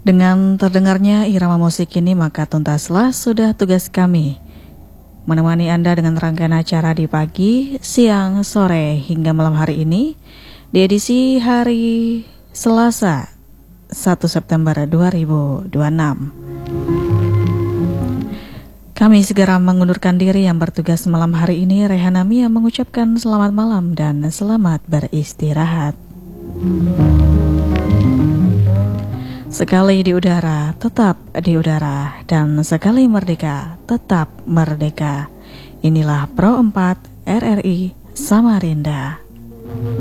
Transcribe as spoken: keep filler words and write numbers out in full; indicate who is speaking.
Speaker 1: Dengan terdengarnya irama musik ini, maka tuntaslah sudah tugas kami menemani Anda dengan rangkaian acara di pagi, siang, sore, hingga malam hari ini di edisi hari Selasa satu September dua ribu dua puluh enam. Kami segera mengundurkan diri. Yang bertugas malam hari ini Rehana Mia mengucapkan selamat malam dan selamat beristirahat. Sekali di udara, tetap di udara, dan sekali merdeka, tetap merdeka. Inilah Pro empat R R I Samarinda.